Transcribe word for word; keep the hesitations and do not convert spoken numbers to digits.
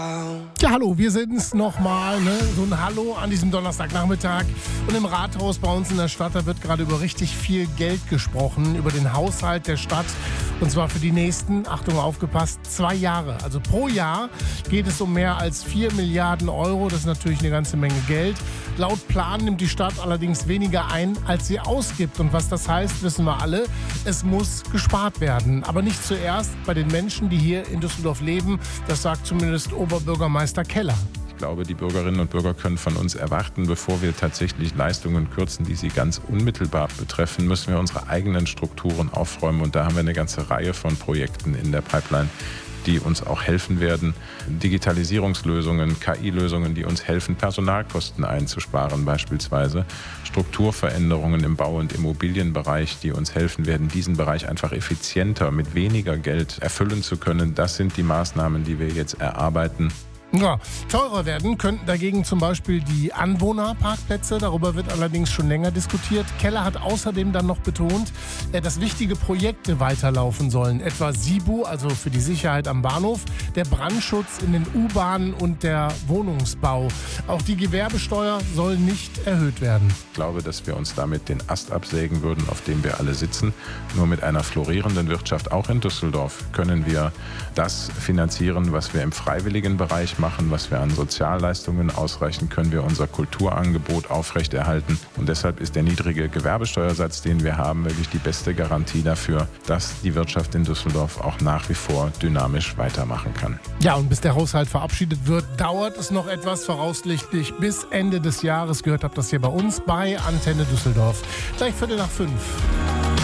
Ja, hallo, wir sind's nochmal, ne? So ein Hallo an diesem Donnerstagnachmittag. Und im Rathaus bei uns in der Stadt, da wird gerade über richtig viel Geld gesprochen, über den Haushalt der Stadt. Und zwar für die nächsten, Achtung, aufgepasst, zwei Jahre. Also pro Jahr geht es um mehr als vier Milliarden Euro. Das ist natürlich eine ganze Menge Geld. Laut Plan nimmt die Stadt allerdings weniger ein, als sie ausgibt. Und was das heißt, wissen wir alle. Es muss gespart werden. Aber nicht zuerst bei den Menschen, die hier in Düsseldorf leben. Das sagt zumindest Oberbürgermeister Keller. Ich glaube, die Bürgerinnen und Bürger können von uns erwarten, bevor wir tatsächlich Leistungen kürzen, die sie ganz unmittelbar betreffen, müssen wir unsere eigenen Strukturen aufräumen. Und da haben wir eine ganze Reihe von Projekten in der Pipeline, die uns auch helfen werden. Digitalisierungslösungen, K I-Lösungen, die uns helfen, Personalkosten einzusparen beispielsweise. Strukturveränderungen im Bau- und Immobilienbereich, die uns helfen werden, diesen Bereich einfach effizienter, mit weniger Geld erfüllen zu können. Das sind die Maßnahmen, die wir jetzt erarbeiten. Ja, teurer werden könnten dagegen zum Beispiel die Anwohnerparkplätze. Darüber wird allerdings schon länger diskutiert. Keller hat außerdem dann noch betont, dass wichtige Projekte weiterlaufen sollen. Etwa SIBU, also für die Sicherheit am Bahnhof, der Brandschutz in den U-Bahnen und der Wohnungsbau. Auch die Gewerbesteuer soll nicht erhöht werden. Ich glaube, dass wir uns damit den Ast absägen würden, auf dem wir alle sitzen. Nur mit einer florierenden Wirtschaft, auch in Düsseldorf, können wir das finanzieren, was wir im freiwilligen Bereich machen, was wir an Sozialleistungen ausreichen, können wir unser Kulturangebot aufrechterhalten. Und deshalb ist der niedrige Gewerbesteuersatz, den wir haben, wirklich die beste Garantie dafür, dass die Wirtschaft in Düsseldorf auch nach wie vor dynamisch weitermachen kann. Ja, und bis der Haushalt verabschiedet wird, dauert es noch etwas, voraussichtlich bis Ende des Jahres. Gehört habt das hier bei uns bei Antenne Düsseldorf. Gleich Viertel nach fünf.